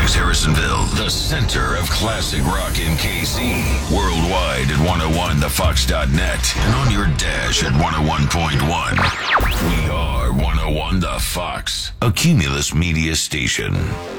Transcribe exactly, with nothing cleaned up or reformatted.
makes Harrisonville the center of classic rock in K C. Worldwide at one oh one the fox dot net and on your dash at one oh one point one. We are one oh one The Fox, a Cumulus Media station.